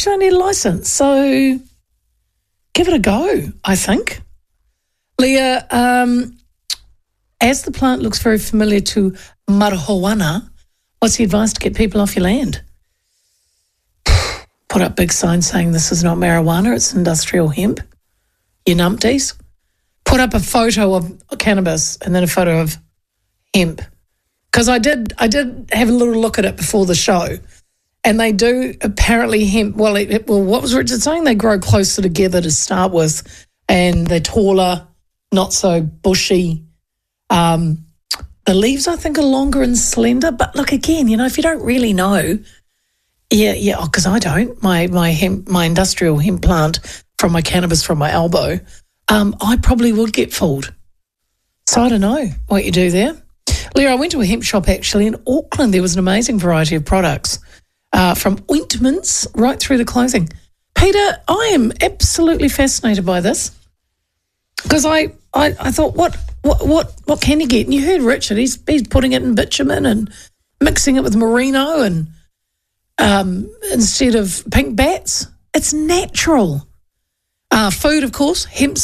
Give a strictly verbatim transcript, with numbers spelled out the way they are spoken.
don't need a licence. So give it a go, I think. Leah, um, as the plant looks very familiar to marijuana, what's the advice to get people off your land? Put up big signs saying this is not marijuana, it's industrial hemp. You numpties. Put up a photo of cannabis and then a photo of hemp. Because I did I did have a little look at it before the show, and they do apparently hemp, well, it, it, well, what was Richard saying? They grow closer together to start with, and they're taller, not so bushy. Um, the leaves, I think, are longer and slender. But look, again, you know, if you don't really know, yeah, yeah, because I don't. My my hemp, my industrial hemp plant from my cannabis from my elbow, um, I probably would get fooled. So I don't know what you do there. Leah, I went to a hemp shop actually in Auckland. There was an amazing variety of products, uh, from ointments right through to clothing. Peter, I am absolutely fascinated by this because I, I, I thought, what, what, what, what can you get? And you heard Richard, he's he's putting it in bitumen and mixing it with merino and um, instead of pink bats. It's natural. Uh, food, of course, hemp